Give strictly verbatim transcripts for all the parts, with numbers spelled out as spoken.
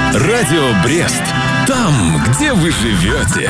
Радио Брест. Там, где вы живете.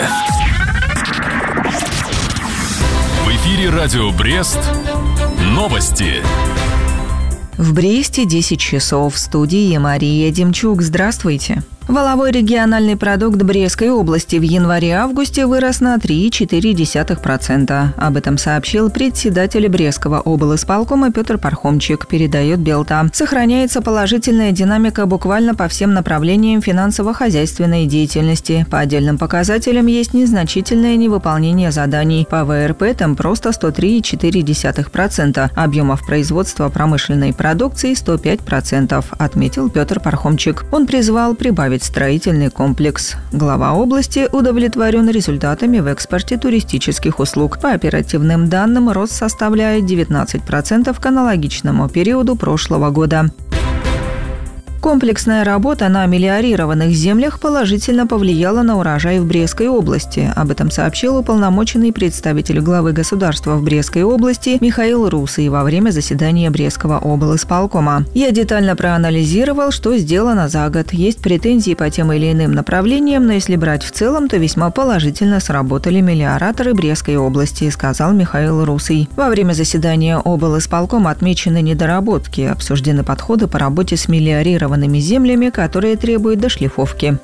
В эфире Радио Брест. Новости. В Бресте десять часов. В студии Мария Демчук. Здравствуйте. Валовой региональный продукт Брестской области в январе-августе вырос на три целых четыре десятых процента. Об этом сообщил председатель Брестского облисполкома Петр Пархомчик, передает Белта. Сохраняется положительная динамика буквально по всем направлениям финансово-хозяйственной деятельности. По отдельным показателям есть незначительное невыполнение заданий. По ВРП там просто сто три целых четыре десятых процента. Объемов производства промышленной продукции сто пять процентов, отметил Петр Пархомчик. Он призвал прибавить строительный комплекс. Глава области удовлетворен результатами в экспорте туристических услуг. По оперативным данным, рост составляет девятнадцать процентов к аналогичному периоду прошлого года. Комплексная работа на мелиорированных землях положительно повлияла на урожай в Брестской области. Об этом сообщил уполномоченный представитель главы государства в Брестской области Михаил Русый во время заседания Брестского облисполкома. «Я детально проанализировал, что сделано за год. Есть претензии по тем или иным направлениям, но если брать в целом, то весьма положительно сработали мелиораторы Брестской области», сказал Михаил Русый. Во время заседания облисполкома отмечены недоработки, обсуждены подходы по работе с мелиорированными землями, которые требуют дошлифовки.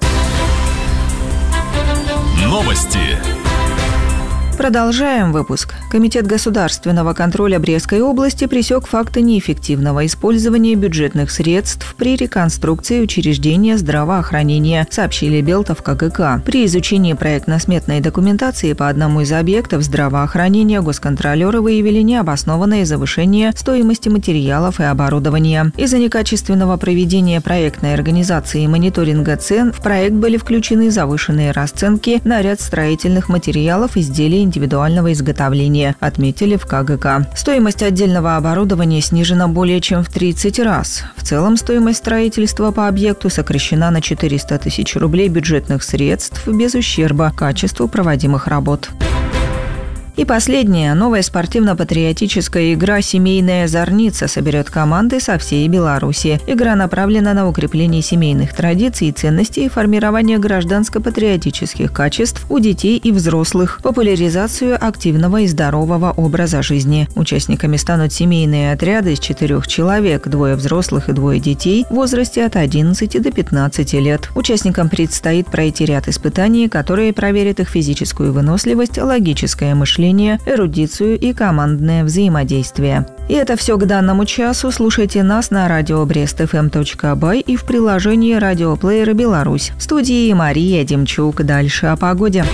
Новости. Продолжаем выпуск. Комитет государственного контроля Брестской области пресек факты неэффективного использования бюджетных средств при реконструкции учреждения здравоохранения, сообщили Белта в ка гэ ка. При изучении проектно-сметной документации по одному из объектов здравоохранения госконтролеры выявили необоснованное завышение стоимости материалов и оборудования. Из-за некачественного проведения проектной организации и мониторинга цен в проект были включены завышенные расценки на ряд строительных материалов, изделий индивидуального изготовления, отметили в ка гэ ка. Стоимость отдельного оборудования снижена более чем в тридцать раз. В целом стоимость строительства по объекту сокращена на четыреста тысяч рублей бюджетных средств без ущерба качеству проводимых работ. И последняя. Новая спортивно-патриотическая игра «Семейная зорница» соберет команды со всей Беларуси. Игра направлена на укрепление семейных традиций и ценностей, формирование гражданско-патриотических качеств у детей и взрослых, популяризацию активного и здорового образа жизни. Участниками станут семейные отряды из четырех человек, двое взрослых и двое детей в возрасте от одиннадцати до пятнадцати лет. Участникам предстоит пройти ряд испытаний, которые проверят их физическую выносливость, логическое мышление, эрудицию и командное взаимодействие. И это все к данному часу. Слушайте нас на радио брест эф эм точка бай и в приложении радиоплеера «Беларусь». В студии Мария Демчук. Дальше о погоде.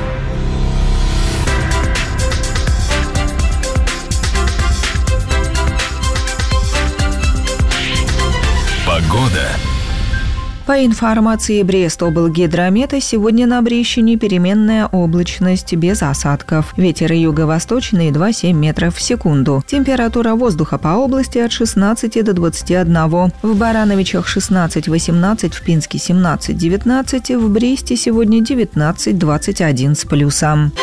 Погода. По информации Брестоблгидромета, сегодня на Брещине переменная облачность без осадков. Ветер юго-восточный два целых семь метров в секунду. Температура воздуха по области от шестнадцати до двадцати одного. В Барановичах шестнадцать восемнадцать, в Пинске семнадцать девятнадцать, в Бресте сегодня девятнадцать двадцать один с плюсом.